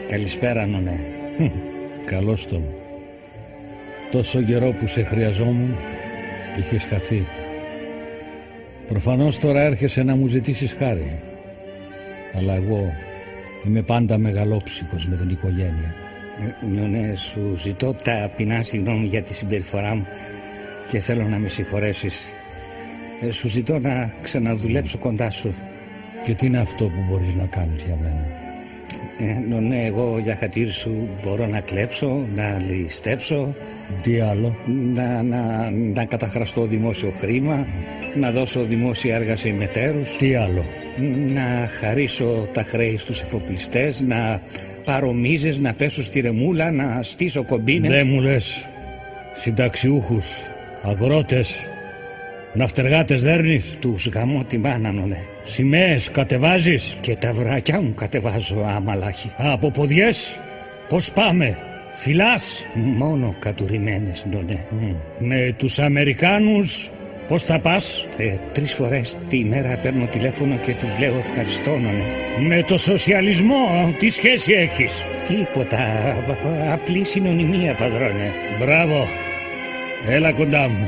Καλησπέρα, νονέ. Καλώς τον. Τόσο καιρό που σε χρειαζόμουν και είχες χαθεί. Προφανώς τώρα έρχεσαι να μου ζητήσεις χάρη. Αλλά εγώ είμαι πάντα μεγαλόψυχος με την οικογένεια. Νονέ, σου ζητώ ταπεινά συγγνώμη για τη συμπεριφορά μου και θέλω να με συγχωρέσεις. Σου ζητώ να ξαναδουλέψω κοντά σου. Και τι είναι αυτό που μπορείς να κάνεις για μένα? Νονέ, εγώ για χατήρι σου μπορώ να κλέψω, να ληστέψω. Τι άλλο? Να καταχραστώ δημόσιο χρήμα, να δώσω δημόσια έργα σε ημετέρους. Τι άλλο? Να χαρίσω τα χρέη στους εφοπλιστές, να πάρω μίζες, να πέσω στη ρεμούλα, να στήσω κομπίνες. Δεν μου λες συνταξιούχους, αγρότες, ναυτεργάτες δέρνεις? Τους γαμώ τη μάνα, νονέ. Σημαίες κατεβάζεις? Και τα βράκια μου κατεβάζω, αμαλάχη. Από ποδιές? Πώς πάμε? Φυλάς? Μόνο κατουρημένες, νονέ. Με τους Αμερικάνους πώς θα πας? 3 φορές τη μέρα παίρνω τηλέφωνο και τους λέω ευχαριστώ, νονέ. Με το σοσιαλισμό τι σχέση έχεις? Τίποτα, απλή συνωνυμία, πατρόνε. Μπράβο, έλα κοντά μου.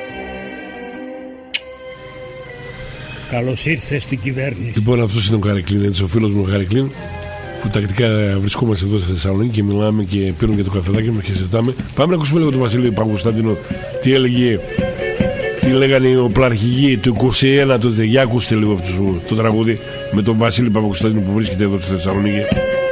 Καλώς ήρθες στην κυβέρνηση. Λοιπόν, αυτός είναι ο Χαρικλίν, έτσι, ο φίλος μου ο Χαρικλίν, που τακτικά βρισκόμαστε εδώ στη Θεσσαλονίκη και μιλάμε και πίνουμε και το καφεδάκι μας και συζητάμε. Πάμε να ακούσουμε λίγο τον Βασίλη Παπακοσταντίνο, τι έλεγε, τι λέγανε οι οπλαρχηγοί του 21 τότε. Για ακούστε λίγο αυτό το τραγούδι με τον Βασίλη Παπακοσταντίνο που βρίσκεται εδώ στη Θεσσαλονίκη.